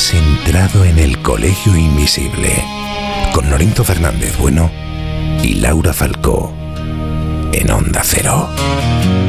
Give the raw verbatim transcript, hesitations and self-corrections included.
has entrado en el Colegio Invisible con Lorenzo Fernández Bueno y Laura Falcó en Onda Cero.